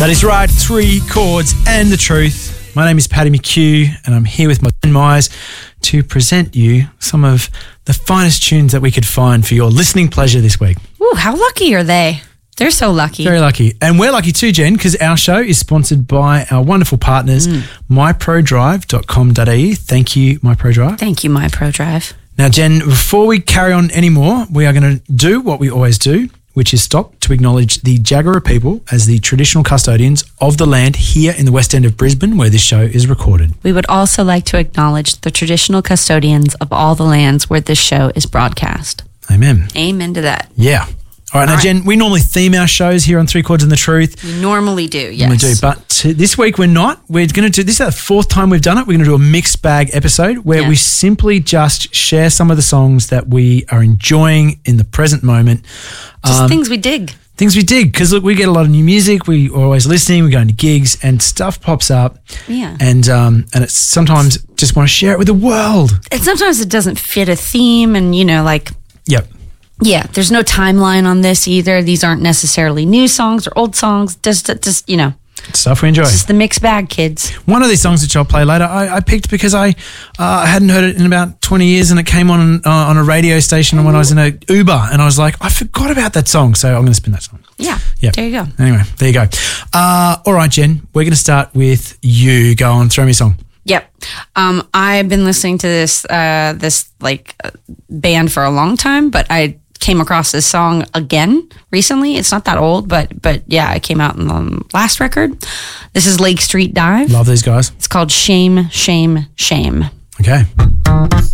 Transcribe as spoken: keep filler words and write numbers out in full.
That is right, Three Chords and the Truth. My name is Paddy McHugh and I'm here with my friend Myers to present you some of the finest tunes that we could find for your listening pleasure this week. Ooh, how lucky are they? They're so lucky. Very lucky. And we're lucky too, Jen, because our show is sponsored by our wonderful partners, mm. my pro drive dot com dot a u. Thank you, MyProDrive. Thank you, MyProDrive. Now, Jen, before we carry on anymore, we are going to do what we always do, which is stop to acknowledge the Jagera people as the traditional custodians of the land here in the West End of Brisbane, where this show is recorded. We would also like to acknowledge the traditional custodians of all the lands where this show is broadcast. Amen. Amen to that. Yeah. All right, now, Jen, we normally theme our shows here on Three Chords and the Truth. We normally do, yes. We do, but to, this week we're not. We're going to do, this is the fourth time we've done it. We're going to do a mixed bag episode where yeah. we simply just share some of the songs that we are enjoying in the present moment. Just um, things we dig. Things we dig, because look, we get a lot of new music. We are always listening. We're going to gigs and stuff pops up. Yeah. And um, and it's sometimes just want to share it with the world. And sometimes it doesn't fit a theme and, you know, like... Yep. Yeah, there's no timeline on this either. These aren't necessarily new songs or old songs. Just, just you know. Stuff we enjoy. It's just the mixed bag, kids. One of these songs which I'll play later, I, I picked because I uh, hadn't heard it in about twenty years and it came on uh, on a radio station mm-hmm. when I was in a Uber and I was like, I forgot about that song, so I'm going to spin that song. Yeah, yep. There you go. Anyway, there you go. Uh, all right, Jen, we're going to start with you. Go on, throw me a song. Yep. Um, I've been listening to this uh, this like uh, band for a long time, but I came across this song again recently. It's not that old, but but yeah, it came out in the last record. This is Lake Street Dive. Love these guys. It's called Shame, Shame, Shame. Okay.